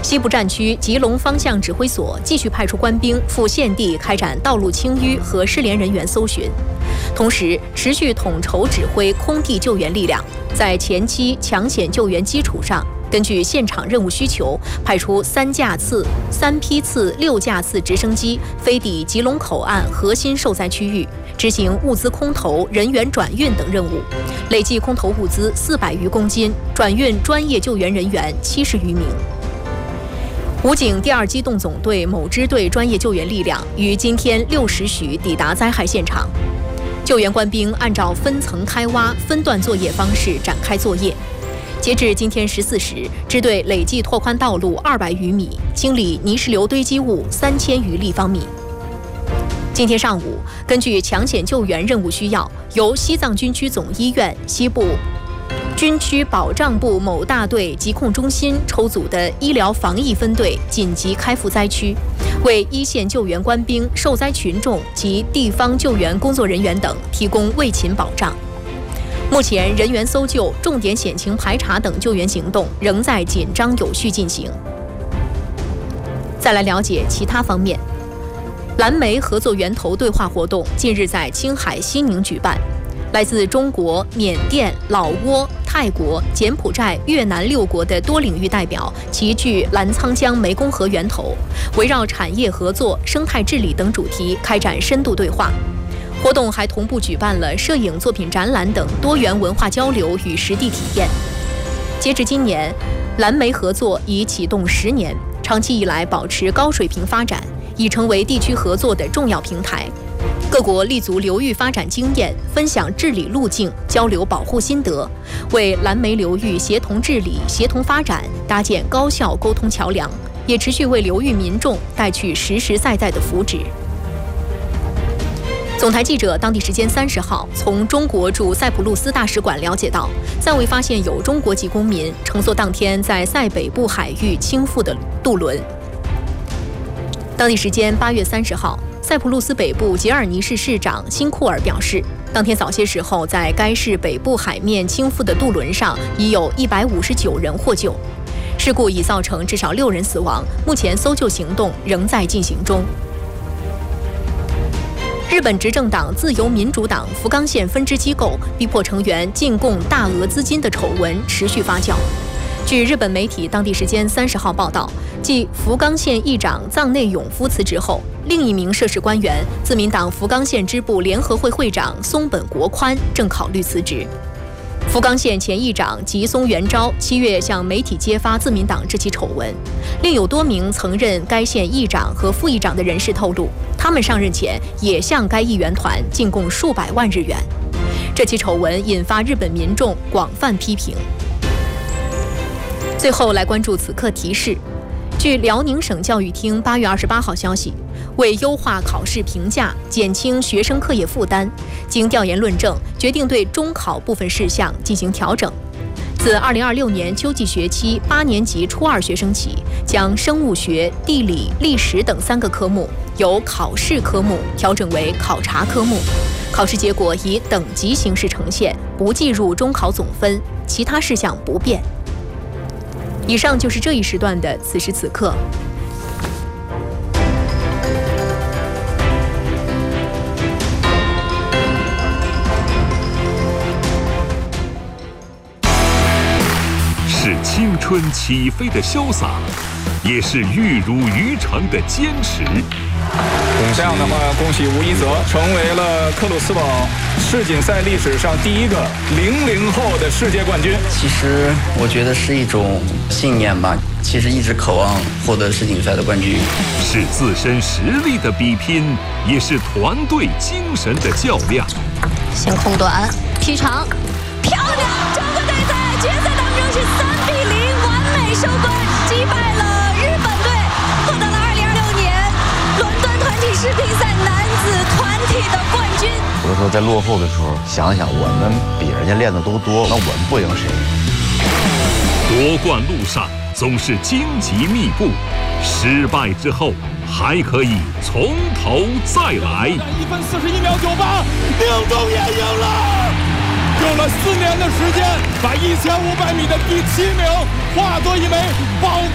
西部战区吉隆方向指挥所继续派出官兵赴现地开展道路清淤和失联人员搜寻，同时持续统筹指挥空地救援力量，在前期抢险救援基础上，根据现场任务需求，派出3批次6架次直升机飞抵吉隆口岸核心受灾区域，执行物资空投、人员转运等任务，累计空投物资400余公斤，转运专业救援人员70余名。武警第2机动总队某支队专业救援力量于今天6时许抵达灾害现场，救援官兵按照分层开挖、分段作业方式展开作业。截至今天14时，支队累计拓宽道路200余米，清理泥石流堆积物3000余立方米。今天上午，根据抢险救援任务需要，由西藏军区总医院西部军区保障部某大队疾控中心抽组的医疗防疫分队紧急开赴灾区，为一线救援官兵、受灾群众及地方救援工作人员等提供卫勤保障。目前，人员搜救、重点险情排查等救援行动仍在紧张有序进行。再来了解其他方面，蓝莓合作源头对话活动近日在青海西宁举办。来自中国、缅甸、老挝、泰国、柬埔寨、越南6国的多领域代表齐聚澜沧江湄公河源头，围绕产业合作、生态治理等主题开展深度对话。活动还同步举办了摄影作品展览等多元文化交流与实地体验。截至今年，蓝莓合作已启动10年，长期以来保持高水平发展，已成为地区合作的重要平台。各国立足流域发展经验，分享治理路径，交流保护心得，为蓝莓流域协同治理、协同发展搭建高效沟通桥梁，也持续为流域民众带去实实在在的福祉。总台记者当地时间30号从中国驻塞浦路斯大使馆了解到，暂未发现有中国籍公民乘坐当天在塞北部海域倾覆的渡轮。当地时间8月30号，塞浦路斯北部杰尔尼市市长辛库尔表示，当天早些时候，在该市北部海面倾覆的渡轮上已有159人获救。事故已造成至少6人死亡，目前搜救行动仍在进行中。日本执政党自由民主党福冈县分支机构逼迫成员进贡大额资金的丑闻持续发酵。据日本媒体当地时间30号报道，继福冈县议长藏内永夫辞职后，另一名涉事官员自民党福冈县支部联合会会长松本国宽正考虑辞职。福冈县前议长吉松元昭7月向媒体揭发自民党这起丑闻，另有多名曾任该县议长和副议长的人士透露，他们上任前也向该议员团进贡数百万日元。这起丑闻引发日本民众广泛批评。最后来关注此刻提示。据辽宁省教育厅8月28号消息，为优化考试评价、减轻学生课业负担，经调研论证，决定对中考部分事项进行调整。自2026年秋季学期8年级初2学生起，将生物学、地理、历史等3个科目由考试科目调整为考察科目，考试结果以等级形式呈现，不计入中考总分，其他事项不变。以上就是这一时段的此时此刻。 是青春起飞的潇洒，也是玉汝于成的坚持。 这样的话，恭喜吴一泽成为了克鲁斯堡世锦赛历史上第一个00后的世界冠军。 其实我觉得是一种信念吧，其实一直渴望获得世锦赛的冠军。 是自身实力的比拼，也是团队精神的较量。 先空短劈长，漂亮！整个队在决赛当中是3比0完美收官，击败了日本队，获得了2026年伦敦团体世乒赛男子团体的冠军。 有的时候在落后的时候，想想我们比人家练的都多，那我们不赢谁？ 夺冠路上总是荆棘密布，失败之后还可以从头再来。 1分41秒98，宁中也赢了，用了4年的时间，把1500米的第7名化作一枚宝。